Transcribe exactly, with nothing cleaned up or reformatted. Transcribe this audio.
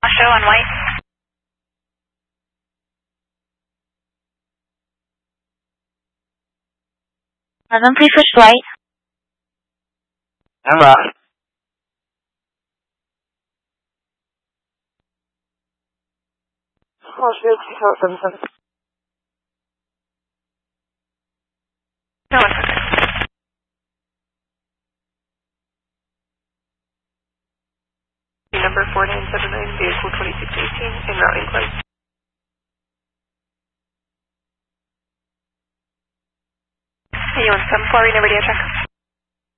Show on white. Present, please switch to white. Camera. Oh, shit, two seven seven. No, it's okay. Number four nine seven nine, vehicle twenty-six eighteen, en route inquiry. Hey, you want seven four, read over to check.